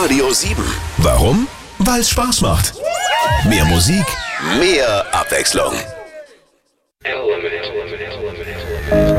Radio 7. Warum? Weil's Spaß macht. Mehr Musik, mehr Abwechslung. Element.